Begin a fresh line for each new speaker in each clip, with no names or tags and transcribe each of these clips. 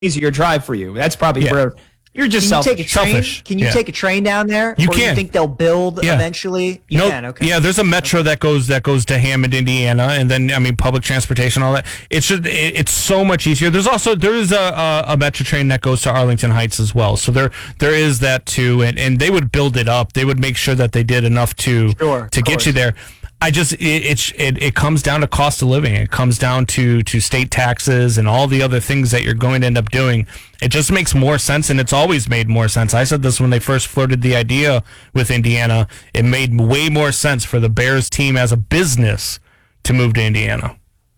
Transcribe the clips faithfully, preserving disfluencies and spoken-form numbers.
easier drive for you. That's probably
Yeah.
where you're just
Can you
selfish.
take a train?
Selfish.
Can you
Yeah.
take a train down there?
You
or do
can.
you think they'll build
Yeah.
eventually? You
No,
can, okay.
Yeah, there's a metro that goes that goes to Hammond, Indiana, and then I mean public transportation, all that. It's just it, it's so much easier. There's also there is a, a a metro train that goes to Arlington Heights as well. So there there is that too, and and they would build it up. They would make sure that they did enough to
Sure,
to
of
get
course.
you there. I just it, it's it, it comes down to cost of living. It comes down to to state taxes and all the other things that you're going to end up doing. It just makes more sense, and it's always made more sense. I said this when they first floated the idea with Indiana. It made way more sense for the Bears team as a business to move to Indiana.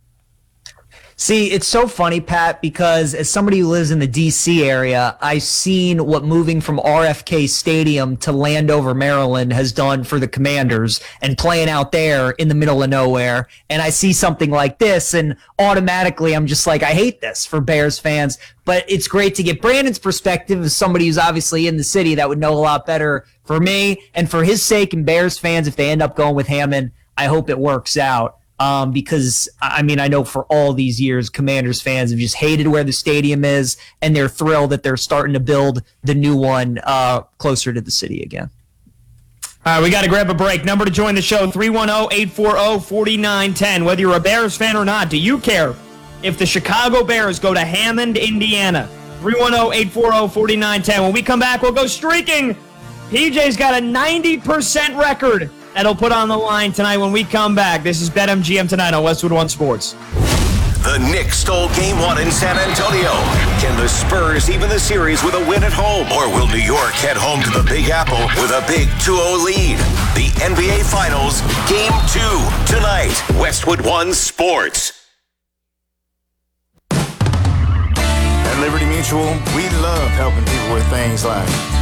See, it's so funny, Pat, because as somebody who lives in the D C area, I've seen what moving from R F K Stadium to Landover, Maryland has done for the Commanders and playing out there in the middle of nowhere. And I see something like this, and automatically I'm just like, I hate this for Bears fans. But it's great to get Brandon's perspective as somebody who's obviously in the city that would know a lot better for me. And for his sake and Bears fans, if they end up going with Hammond, I hope it works out. Um, because, I mean, I know for all these years, Commanders fans have just hated where the stadium is, and they're thrilled that they're starting to build the new one uh, closer to the city again.
All right, we got to grab a break. Number to join the show, three one zero, eight four zero, four nine one zero. Whether you're a Bears fan or not, do you care if the Chicago Bears go to Hammond, Indiana? three one zero, eight four zero, four nine one zero. When we come back, we'll go streaking. P J's got a ninety percent record that'll put on the line tonight when we come back. This is BetMGM tonight on Westwood One Sports.
The Knicks stole game one in San Antonio. Can the Spurs even the series with a win at home? Or will New York head home to the Big Apple with a big two oh lead? The N B A Finals, Game two, tonight. Westwood One Sports.
At Liberty Mutual, we love helping people with things like